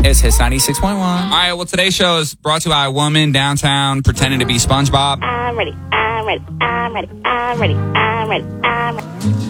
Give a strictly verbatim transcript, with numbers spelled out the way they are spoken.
It's Hits ninety-six point one. All right, well, today's show is brought to you by a woman downtown pretending to be SpongeBob. I'm ready, I'm ready, I'm ready, I'm ready, I'm ready, I'm ready.